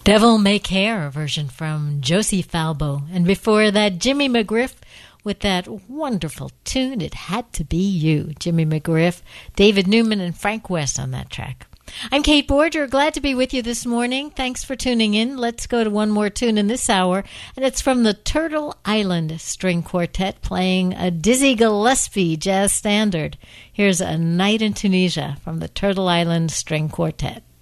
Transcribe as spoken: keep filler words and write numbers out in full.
Devil May Care, a version from Josie Falbo. And before that, Jimmy McGriff with that wonderful tune, It Had to Be You. Jimmy McGriff, David Newman, and Frank West on that track. I'm Kate Borger, glad to be with you this morning. Thanks for tuning in. Let's go to one more tune in this hour, and it's from the Turtle Island String Quartet playing a Dizzy Gillespie jazz standard. Here's A Night in Tunisia from the Turtle Island String Quartet.